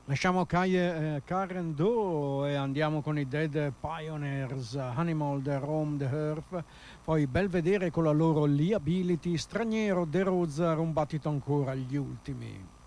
Lasciamo Karen Do e andiamo con i Dead Pioneers, Animal, The Rome, The Earth, poi Belvedere con la loro Liability, Straniero, De Rozar, un battito ancora gli ultimi.